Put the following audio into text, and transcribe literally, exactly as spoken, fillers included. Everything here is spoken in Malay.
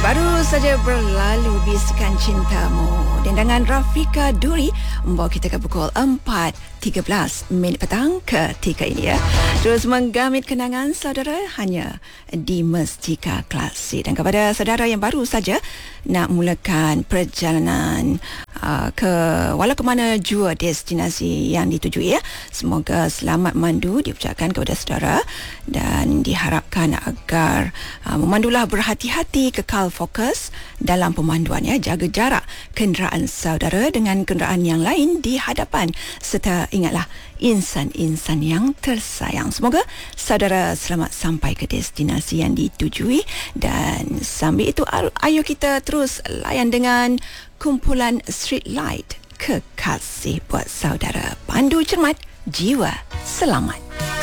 Baru saja berlalu Bisikan Cintamu. Dendangan Rafika Duri membawa kita ke pukul empat tiga belas minit petang ketika ini ya. Terus menggamit kenangan saudara hanya di Mestika Klasik. Dan kepada saudara yang baru saja nak mulakan perjalanan uh, ke walau ke mana jua destinasi yang ditujui ya. Semoga selamat mandu diucapkan kepada saudara dan diharapkan agar uh, memandulah berhati-hati, kekal fokus dalam pemanduan ya, jaga jarak kenderaan saudara dengan kenderaan yang lain di hadapan serta ingatlah insan-insan yang tersayang. Semoga saudara selamat sampai ke destinasi yang ditujui dan sambil itu ayo kita terus layan dengan kumpulan Street Light. Kekasih buat saudara, pandu cermat, jiwa selamat.